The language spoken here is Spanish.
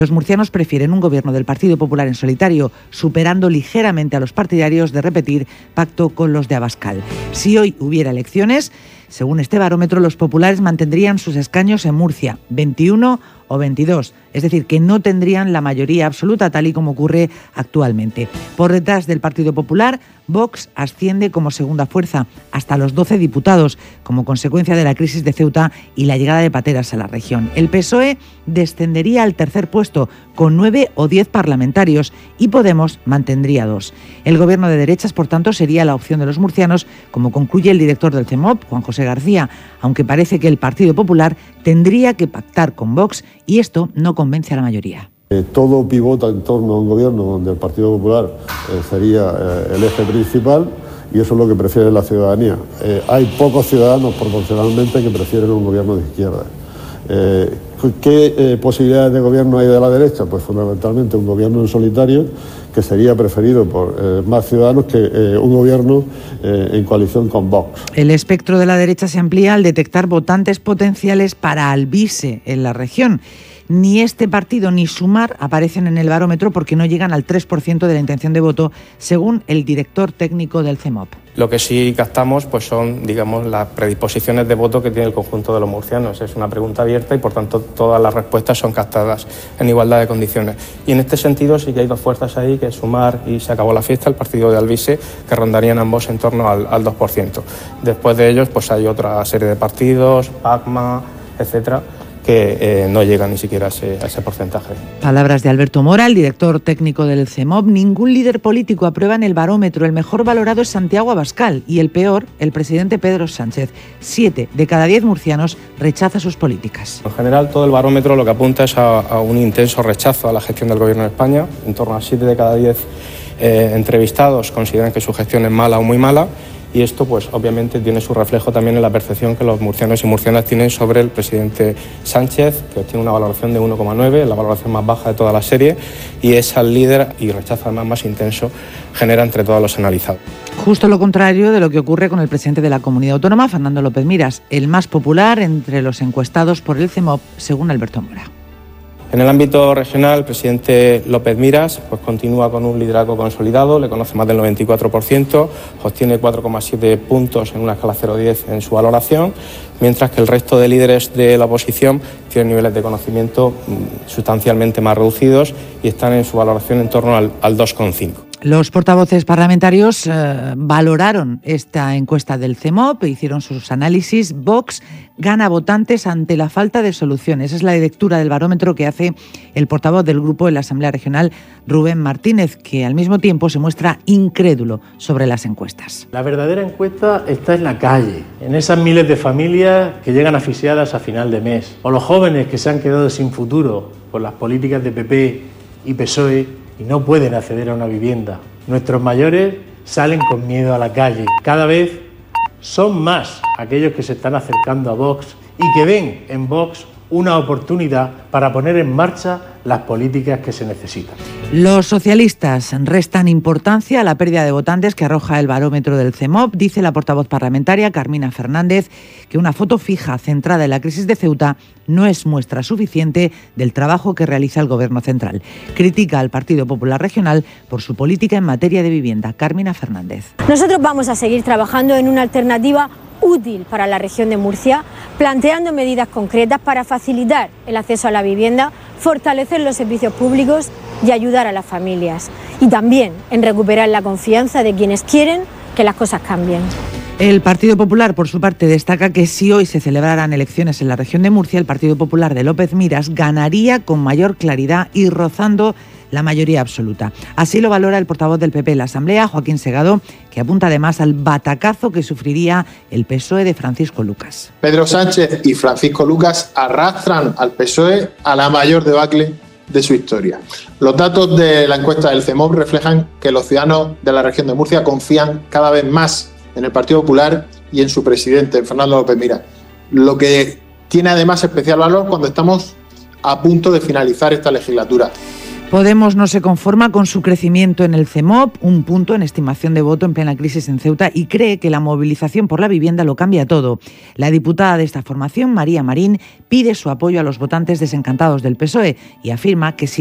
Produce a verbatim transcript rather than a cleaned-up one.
Los murcianos prefieren un gobierno del Partido Popular en solitario, superando ligeramente a los partidarios de repetir pacto con los de Abascal. Si hoy hubiera elecciones, según este barómetro, los populares mantendrían sus escaños en Murcia, veintiuno o veintidós, es decir, que no tendrían la mayoría absoluta tal y como ocurre actualmente. Por detrás del Partido Popular, Vox asciende como segunda fuerza hasta los doce diputados, como consecuencia de la crisis de Ceuta y la llegada de pateras a la región. El P S O E descendería al tercer puesto, con nueve o diez parlamentarios, y Podemos mantendría dos. El gobierno de derechas, por tanto, sería la opción de los murcianos, como concluye el director del C E M O P, Juan José García, aunque parece que el Partido Popular tendría que pactar con Vox, y esto no convence a la mayoría. Eh, todo pivota en torno a un gobierno donde el Partido Popular eh, sería eh, el eje principal, y eso es lo que prefiere la ciudadanía. Eh, hay pocos ciudadanos proporcionalmente que prefieren un gobierno de izquierda. Eh, ¿Qué eh, posibilidades de gobierno hay de la derecha? Pues fundamentalmente un gobierno en solitario, que sería preferido por eh, más ciudadanos que eh, un gobierno eh, en coalición con Vox. El espectro de la derecha se amplía al detectar votantes potenciales para Alvise en la región. Ni este partido ni Sumar aparecen en el barómetro porque no llegan al tres por ciento de la intención de voto, según el director técnico del C E M O P. Lo que sí captamos pues son, digamos, las predisposiciones de voto que tiene el conjunto de los murcianos. Es una pregunta abierta y, por tanto, todas las respuestas son captadas en igualdad de condiciones. Y en este sentido sí que hay dos fuerzas ahí, que es Sumar y Se acabó la fiesta, el partido de Alvise, que rondarían ambos en torno al, al dos por ciento. Después de ellos pues hay otra serie de partidos, PACMA, etcétera, que eh, no llegan ni siquiera a ese, a ese porcentaje. Palabras de Alberto Mora, el director técnico del C E M O P. Ningún líder político aprueba en el barómetro. El mejor valorado es Santiago Abascal y el peor, el presidente Pedro Sánchez. Siete de cada diez murcianos rechaza sus políticas. En general, todo el barómetro lo que apunta es a, a un intenso rechazo a la gestión del Gobierno de España. En torno a siete de cada diez eh, entrevistados consideran que su gestión es mala o muy mala. Y esto, pues, obviamente, tiene su reflejo también en la percepción que los murcianos y murcianas tienen sobre el presidente Sánchez, que tiene una valoración de uno coma nueve, la valoración más baja de toda la serie, y es al líder y rechazo además más intenso genera entre todos los analizados. Justo lo contrario de lo que ocurre con el presidente de la Comunidad Autónoma, Fernando López Miras, el más popular entre los encuestados por el C E M O P, según Alberto Mora. En el ámbito regional, el presidente López Miras pues, continúa con un liderazgo consolidado, le conoce más del noventa y cuatro por ciento, obtiene cuatro coma siete puntos en una escala cero a diez en su valoración, mientras que el resto de líderes de la oposición tienen niveles de conocimiento mmm, sustancialmente más reducidos y están en su valoración en torno al, al dos coma cinco. Los portavoces parlamentarios eh, valoraron esta encuesta del C E M O P, hicieron sus análisis. Vox gana votantes ante la falta de soluciones. Es la lectura del barómetro que hace el portavoz del grupo en la Asamblea Regional, Rubén Martínez, que al mismo tiempo se muestra incrédulo sobre las encuestas. La verdadera encuesta está en la calle, en esas miles de familias que llegan asfixiadas a final de mes, o los jóvenes que se han quedado sin futuro por las políticas de P P y P S O E y no pueden acceder a una vivienda. Nuestros mayores salen con miedo a la calle. Cada vez son más aquellos que se están acercando a Vox y que ven en Vox una oportunidad para poner en marcha las políticas que se necesitan. Los socialistas restan importancia a la pérdida de votantes que arroja el barómetro del C E M O P. Dice la portavoz parlamentaria, Carmina Fernández, que una foto fija centrada en la crisis de Ceuta no es muestra suficiente del trabajo que realiza el Gobierno central. Critica al Partido Popular Regional por su política en materia de vivienda. Carmina Fernández. Nosotros vamos a seguir trabajando en una alternativa útil para la región de Murcia, planteando medidas concretas para facilitar el acceso a la vivienda, fortalecer los servicios públicos y ayudar a las familias. Y también en recuperar la confianza de quienes quieren que las cosas cambien. El Partido Popular, por su parte, destaca que si hoy se celebraran elecciones en la región de Murcia, el Partido Popular de López Miras ganaría con mayor claridad y rozando la mayoría absoluta. Así lo valora el portavoz del P P en la Asamblea, Joaquín Segado, que apunta además al batacazo que sufriría el P S O E de Francisco Lucas. Pedro Sánchez y Francisco Lucas arrastran al P S O E a la mayor debacle de su historia. Los datos de la encuesta del C E M O P reflejan que los ciudadanos de la región de Murcia confían cada vez más en el Partido Popular y en su presidente, en Fernando López Miras, lo que tiene además especial valor cuando estamos a punto de finalizar esta legislatura. Podemos no se conforma con su crecimiento en el CEMOP, un punto en estimación de voto en plena crisis en Ceuta, y cree que la movilización por la vivienda lo cambia todo. La diputada de esta formación, María Marín, pide su apoyo a los votantes desencantados del P S O E y afirma que si